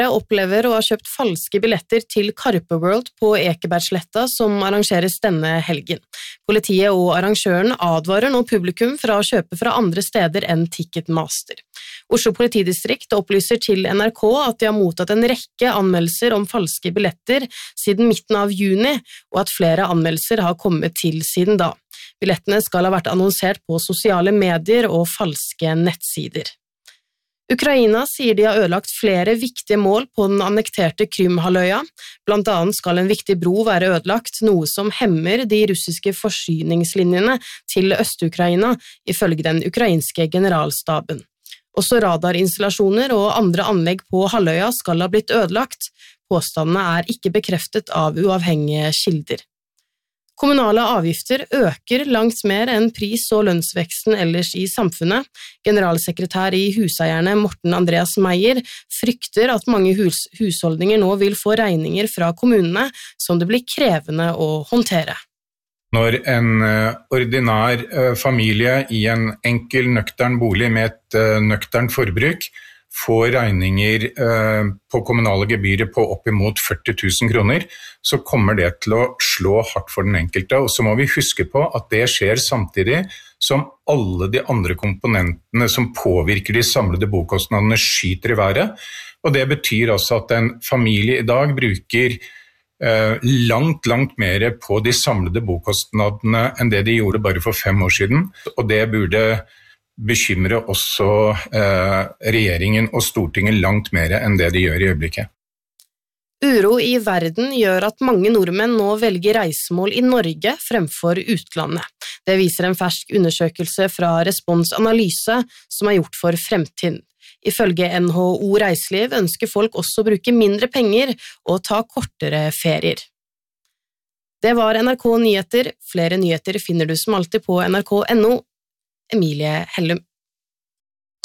opplever å ha kjøpt falske billetter til Karpe World på Ekebergsletta som arrangeres denne helgen. Politiet og arrangøren advarer nå publikum fra å kjøpe fra andre steder enn Ticketmaster. Oslo politidistrikt opplyser til NRK at de har mottatt en rekke anmeldelser om falske billetter siden midten av juni, og at flere anmeldelser har kommet til siden da. Billettene skal ha vært annonsert på sosiale medier og falske nettsider. Ukraina sier de har ødelagt flere viktige mål på den annekterte Krymhalvøya. Blant annet skal en viktig bro være ødelagt, noe som hemmer de russiske forsyningslinjene til Øst-Ukraina, ifølge den ukrainske generalstaben. Også radarinstallasjoner og andre anlegg på halvøya skal ha blitt ødelagt. Påstandene er ikke bekreftet av uavhengige kilder. Kommunale avgifter øker langt mer enn pris- og lønnsveksten ellers i samfunnet. Generalsekretær i Huseierne Morten Andreas Meyer frykter at mange husholdninger nå vil få regninger fra kommunene som det blir krevende å håndtere. Når en ordinær familie i en enkel, nøktern bolig med et nøkternt forbruk får regninger på kommunale gebyrer på opp imot 40 000 kroner, så kommer det til å slå hardt for den enkelte. Og så må vi huske på at det skjer samtidig som alle de andre komponentene som påvirker de samlede bokostnadene skyter i været. Og det betyr altså at en familie i dag bruker langt mer på de samlede bokostnadene enn det de gjorde bare for 5 år siden. Og det burde bekymrer også regjeringen og Stortinget langt mer enn det de gjør i øyeblikket. Uro i verden gjør at mange nordmenn nå velger reisemål i Norge fremfor utlandet. Det viser en fersk undersøkelse fra Respons Analyse som er gjort for Fremtiden. Ifølge NHO Reiseliv ønsker folk også å bruke mindre penger og ta kortere ferier. Det var NRK Nyheter. Flere nyheter finner du som alltid på nrk.no. Emilie Hellum.